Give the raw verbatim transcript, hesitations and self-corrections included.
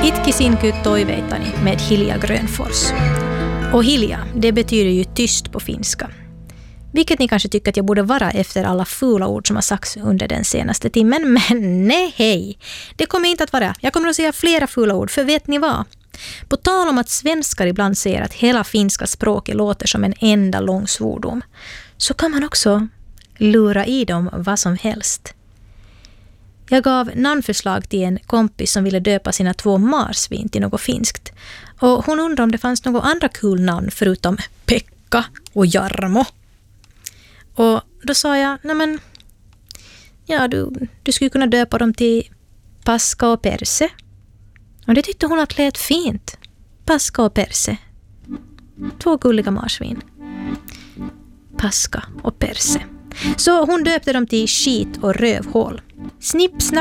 Itkisinky toiveitani med Hilja Grönfors. Och Hilja, det betyder ju tyst på finska. Vilket ni kanske tycker att jag borde vara efter alla fula ord som har sagts under den senaste timmen. Men nej, hej. Det kommer inte att vara. Jag kommer att säga flera fula ord, för vet ni vad? På tal om att svenskar ibland säger att hela finska språket låter som en enda lång svordom, så kan man också lura i dem vad som helst. Jag gav namnförslag till en kompis som ville döpa sina två marsvin till något finskt. Och hon undrade om det fanns något andra kul namn förutom Pekka och Jarmo. Och då sa jag, nej men, ja du, du skulle kunna döpa dem till Paska och Perse. Och det tyckte hon att lät fint. Paska och Perse. Två gulliga marsvin. Paska och Perse. Så hon döpte dem till Skit och Rövhål. Snipp, snapp.